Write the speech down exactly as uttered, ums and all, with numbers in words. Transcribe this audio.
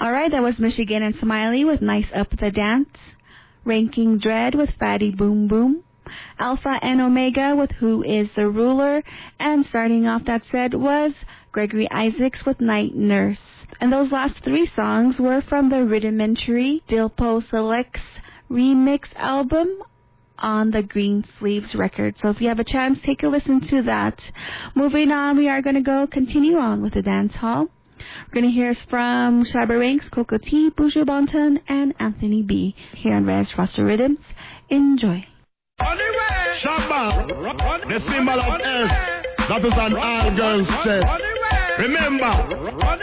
Alright, that was Michigan and Smiley with Nice Up the Dance. Ranking Dread with Fatty Boom Boom. Alpha and Omega with Who Is the Ruler. And starting off that set was Gregory Isaacs with Night Nurse. And those last three songs were from the Rudimentary Dilpo Selects remix album on the Green Sleeves record. So if you have a chance, take a listen to that. Moving on, we are going to go continue on with the dance hall. We're going to hear from Shabba Ranks, Coco T, Buju Banton, and Anthony B. here on Rez Roster Rhythms. Enjoy. Shabba, the symbol of earth, that is an all-girls chest. Remember,